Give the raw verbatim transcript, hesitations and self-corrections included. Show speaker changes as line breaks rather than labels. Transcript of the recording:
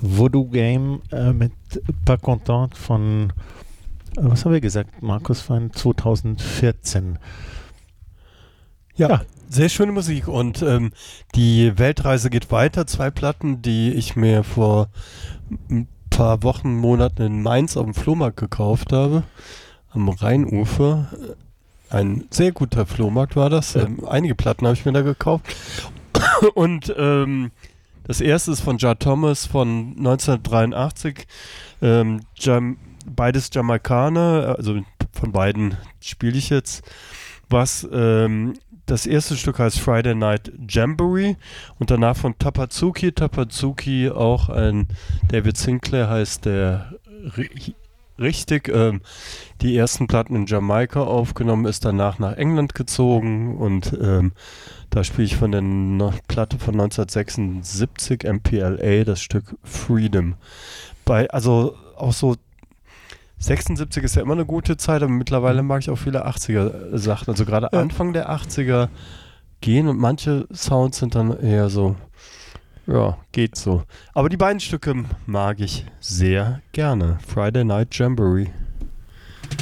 Voodoo Game äh, mit Pas Content von, äh, was haben wir gesagt, Markus, von zweitausendvierzehn.
Ja, ja, sehr schöne Musik und ähm, die Weltreise geht weiter. Zwei Platten, die ich mir vor ein paar Wochen, Monaten in Mainz auf dem Flohmarkt gekauft habe, am Rheinufer. Ein sehr guter Flohmarkt war das.
Ja.
Ähm, einige Platten habe ich mir da gekauft. Und ähm, das erste ist von Jar Thomas von neunzehnhundertdreiundachtzig. Ähm, Jam- beides Jamaikaner, also von beiden spiele ich jetzt was. Ähm, das erste Stück heißt Friday Night Jamboree und danach von Tapazuki. Tapazuki, auch ein David Sinclair heißt der ri- richtig. Ähm, die ersten Platten in Jamaika aufgenommen, ist danach nach England gezogen und ähm, da spiele ich von der no- Platte von neunzehnhundertsechsundsiebzig, M P L A, das Stück Freedom. Bei, also auch so sechsundsiebzig ist ja immer eine gute Zeit, aber mittlerweile mag ich auch viele achtziger-Sachen. Also gerade
Ja.
Anfang der achtziger gehen und manche Sounds sind dann eher so, ja, geht so. Aber die beiden Stücke mag ich sehr gerne. Friday Night Jamboree.